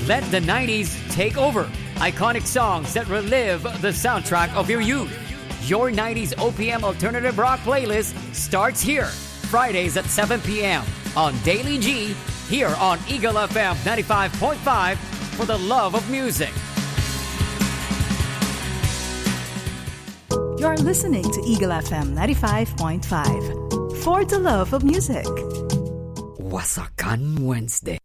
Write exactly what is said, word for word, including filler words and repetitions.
Let the nineties take over. Iconic songs that relive the soundtrack of your youth. Your nineties O P M Alternative Rock playlist starts here. Fridays at seven p.m. on Daily G, here on Eagle F M ninety-five point five for the love of music. You're listening to Eagle F M ninety-five point five for the love of music. Wasakan Wednesday.